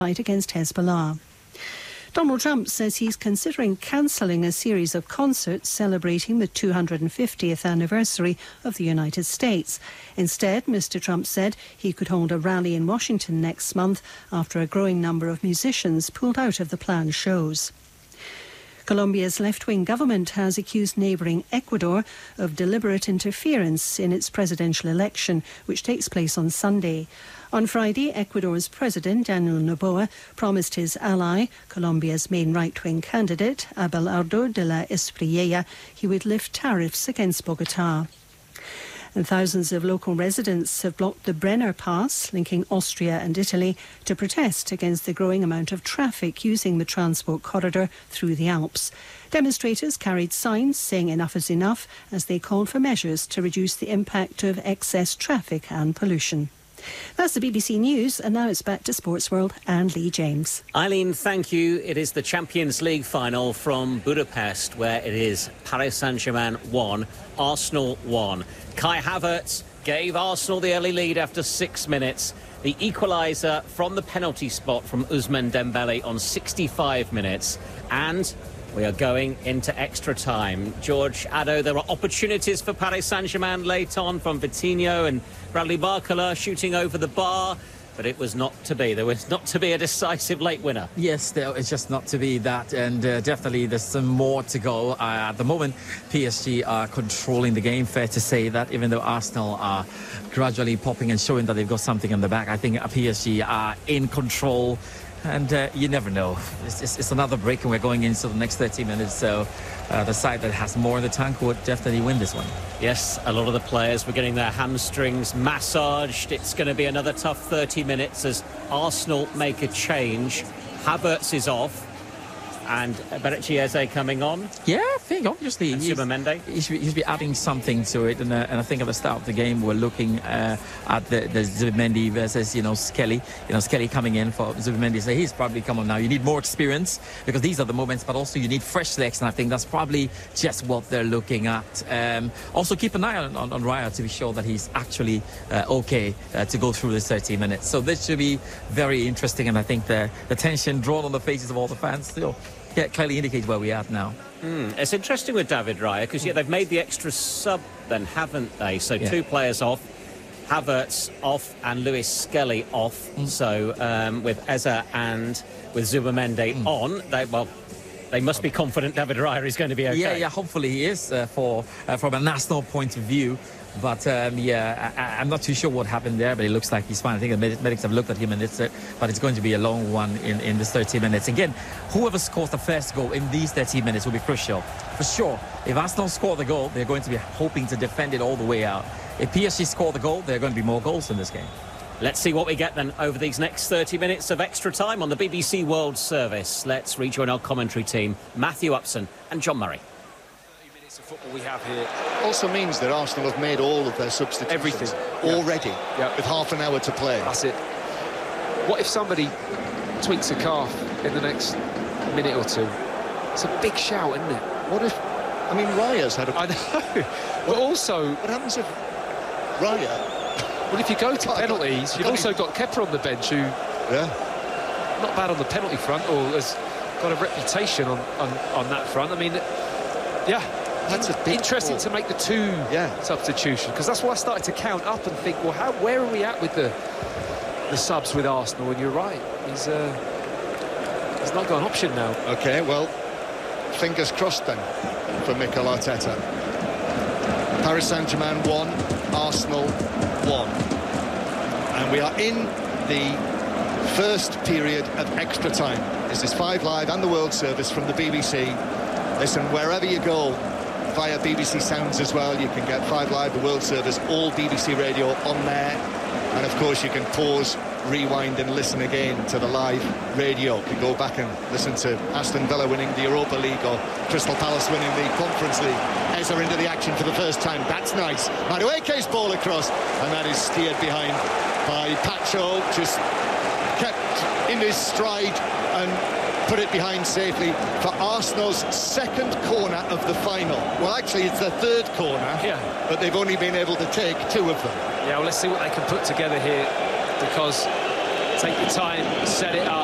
fight against Hezbollah. Donald Trump says he's considering cancelling a series of concerts celebrating the 250th anniversary of the United States. Instead, Mr. Trump said he could hold a rally in Washington next month after a growing number of musicians pulled out of the planned shows. Colombia's left-wing government has accused neighbouring Ecuador of deliberate interference in its presidential election, which takes place on Sunday. On Friday, Ecuador's president, Daniel Noboa, promised his ally, Colombia's main right-wing candidate, Abelardo de la Espriella, he would lift tariffs against Bogotá. And thousands of local residents have blocked the Brenner Pass, linking Austria and Italy, to protest against the growing amount of traffic using the transport corridor through the Alps. Demonstrators carried signs saying enough is enough as they called for measures to reduce the impact of excess traffic and pollution. That's the BBC News, and now it's back to Sports World and Lee James. Eileen, thank you. It is the Champions League final from Budapest, where it is Paris Saint-Germain 1, Arsenal 1. Kai Havertz gave Arsenal the early lead after 6 minutes. The equaliser from the penalty spot from Ousmane Dembele on 65 minutes. And we are going into extra time. George Addo, there are opportunities for Paris Saint-Germain late on from Vitinho and Bradley Barcola shooting over the bar, but it was not to be. There was not to be a decisive late winner. Yes, it's just not to be that, and definitely there's some more to go. At the moment, PSG are controlling the game, fair to say that, even though Arsenal are gradually popping and showing that they've got something in the back. I think PSG are in control. And you never know. It's another break and we're going into the next 30 minutes. So the side that has more in the tank would definitely win this one. Yes, a lot of the players were getting their hamstrings massaged. It's going to be another tough 30 minutes as Arsenal make a change. Havertz is off. And Berechi Eze coming on. Yeah, I think obviously Zubimendi. He should be adding something to it. And I think at the start of the game we're looking at the Zubimendi versus Skelly. Skelly coming in for Zubimendi. So he's probably come on now. You need more experience because these are the moments, but also you need fresh legs. And I think that's probably just what they're looking at. Also keep an eye on Raya to be sure that he's actually okay to go through this 30 minutes. So this should be very interesting. And I think the tension drawn on the faces of all the fans still clearly indicates where we are now. It's interesting with David Raya because they've made the extra sub then, haven't they? So two players off, Havertz off and Lewis Skelly off. So with Eze and with Zubimendi on, they must be confident David Raya is going to be okay. Yeah, hopefully he is from a national point of view. But I'm not too sure what happened there, but it looks like he's fine. I think the medics have looked at him, and but it's going to be a long one in this 30 minutes. Again, whoever scores the first goal in these 30 minutes will be crucial. For sure, if Arsenal score the goal, they're going to be hoping to defend it all the way out. If PSG score the goal, there are going to be more goals in this game. Let's see what we get then over these next 30 minutes of extra time on the BBC World Service. Let's rejoin our commentary team, Matthew Upson and John Murray. Football we have here also means that Arsenal have made all of their substitutions everything already with half an hour to play. That's it. What if somebody tweaks a calf in the next minute or two? It's a big shout, isn't it? What if, I mean, Raya's had a... I know, but also... What happens if Raya... Well, if you go to penalties, you've also got Kepa on the bench who... Not bad on the penalty front, or has got a reputation on that front. I mean, that's a big interesting to make the two substitution, because that's why I started to count up and think, well, where are we at with the subs with Arsenal? And you're right, he's not got an option now. Okay, well, fingers crossed then for Mikel Arteta. Paris Saint-Germain 1, Arsenal 1, and we are in the first period of extra time. This is 5 Live and the World Service from the BBC. Listen, wherever you go, via BBC Sounds as well, you can get 5 Live, the World Service, all BBC Radio on there. And of course you can pause, rewind and listen again to the live radio. You can go back and listen to Aston Villa winning the Europa League or Crystal Palace winning the Conference League. Eze into the action for the first time. That's nice. Madueke's ball across, and that is steered behind by Pacho. Just kept in his stride and put it behind safely for Arsenal's second corner of the final. Well, actually, it's their third corner, but they've only been able to take 2 of them. Yeah, well, let's see what they can put together here, because take the time, set it up.